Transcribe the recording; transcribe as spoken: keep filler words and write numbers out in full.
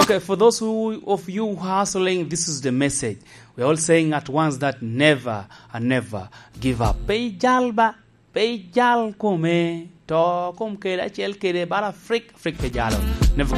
Okay, for those who of you who are hustling, this is the message. We're all saying at once that never and never give up. Pay jalba, pay jal come, to come kere chel kere bara freak freak pe jalo. Never